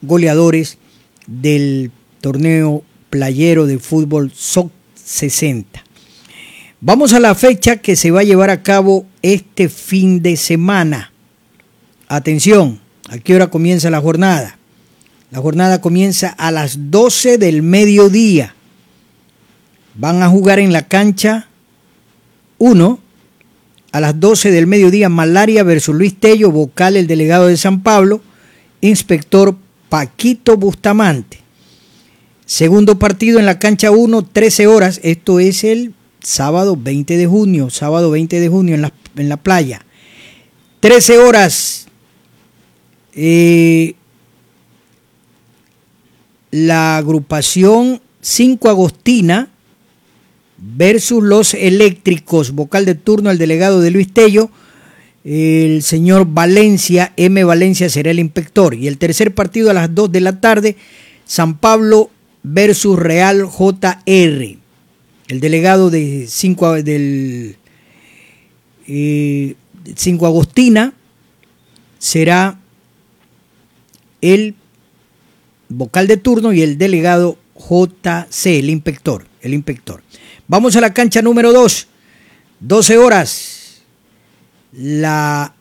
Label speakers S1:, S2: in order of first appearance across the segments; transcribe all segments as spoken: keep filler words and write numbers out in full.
S1: goleadores del torneo playero de fútbol S O C sesenta. Vamos a la fecha que se va a llevar a cabo este fin de semana. Atención, ¿a qué hora comienza la jornada? La jornada comienza a las doce del mediodía. Van a jugar en la cancha uno a las doce del mediodía, Malaria versus Luis Tello, vocal el delegado de San Pablo, inspector Paquito Bustamante. Segundo partido en la cancha uno, trece horas, esto es el sábado veinte de junio, sábado veinte de junio en la, en la playa. trece horas, eh, la agrupación cinco Agostina versus los eléctricos, vocal de turno el delegado de Luis Tello, el señor Valencia, M. Valencia será el inspector. Y el tercer partido a las dos de la tarde, San Pablo versus Real J R. El delegado de cinco del eh, cinco Agostina será el vocal de turno y el delegado J C, el inspector, el inspector. Vamos a la cancha número dos, doce horas. La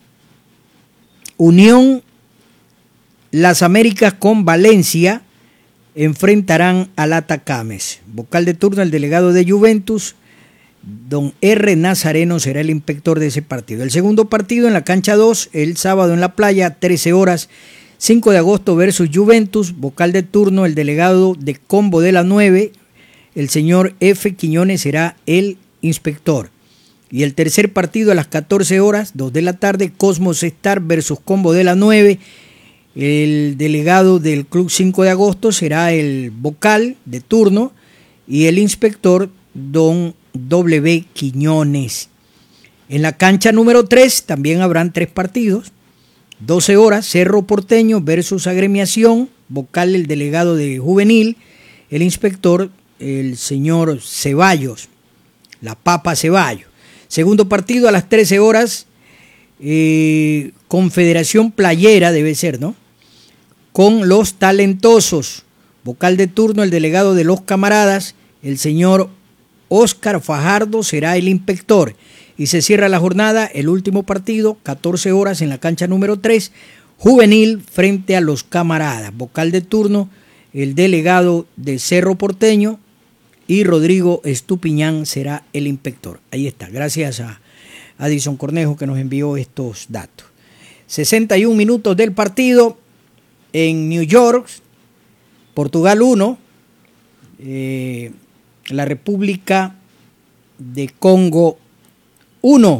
S1: Unión Las Américas con Valencia enfrentarán al Atacames. Vocal de turno el delegado de Juventus, don R. Nazareno será el inspector de ese partido. El segundo partido en la cancha dos, el sábado en la playa, trece horas, cinco de agosto versus Juventus, vocal de turno el delegado de Combo de la nueve, el señor F. Quiñones será el inspector. Y el tercer partido a las catorce horas, dos de la tarde, Cosmos Star versus Combo de la nueve, el delegado del Club cinco de agosto será el vocal de turno y el inspector don W. Quiñones. En la cancha número tres también habrán tres partidos, doce horas, Cerro Porteño versus Agremiación, vocal el delegado de Juvenil, el inspector el señor Ceballos, la Papa Ceballos. Segundo partido a las trece horas, eh, Confederación Playera debe ser, ¿no? Con los Talentosos, vocal de turno el delegado de los Camaradas, el señor Óscar Fajardo será el inspector. Y se cierra la jornada, el último partido, catorce horas en la cancha número tres, Juvenil frente a los Camaradas, vocal de turno el delegado de Cerro Porteño y Rodrigo Estupiñán será el inspector. Ahí está, gracias a Addison Cornejo que nos envió estos datos. sesenta y un minutos del partido en New York, Portugal uno, eh, la República de Congo uno.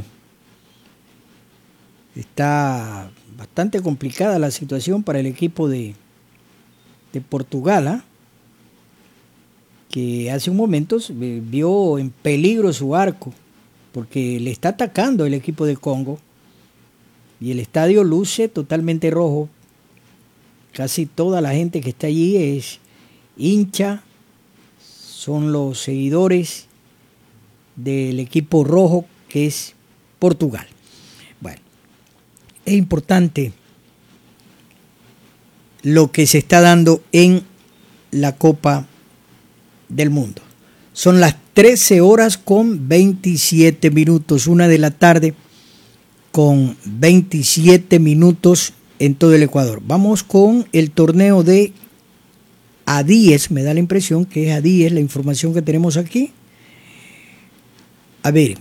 S1: Está bastante complicada la situación para el equipo de, de Portugal, ¿eh? que hace un momento vio en peligro su arco, porque le está atacando el equipo de Congo, y el estadio luce totalmente rojo. Casi toda la gente que está allí es hincha, son los seguidores del equipo rojo que es Portugal. Bueno, es importante lo que se está dando en la Copa del Mundo. Son las trece horas con veintisiete minutos, una de la tarde con veintisiete minutos en todo el Ecuador. Vamos con el torneo de A diez, me da la impresión que es A diez la información que tenemos aquí. A ver,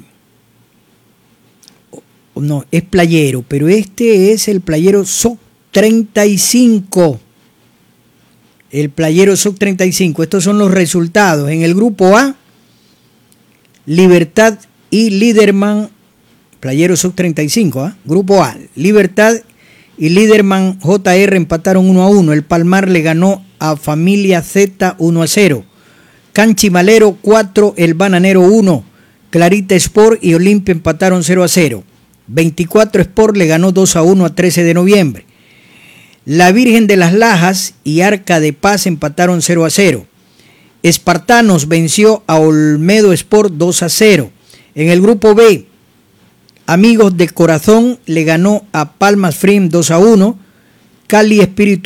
S1: no, es playero, pero este es el playero S O C treinta y cinco. El playero S O C treinta y cinco. Estos son los resultados. En el grupo A, Libertad y Liderman, playero S O C treinta y cinco, ¿eh? Grupo A, Libertad y Liderman J R empataron uno a uno. El Palmar le ganó a Familia Z uno a cero. Canchimalero cuatro, El Bananero uno. Clarita Sport y Olimpia empataron cero a cero. veinticuatro Sport le ganó dos a uno a trece de noviembre. La Virgen de las Lajas y Arca de Paz empataron cero a cero. Espartanos venció a Olmedo Sport dos a cero. En el grupo B, Amigos de Corazón le ganó a Palmas Free dos a uno. Cali Espíritu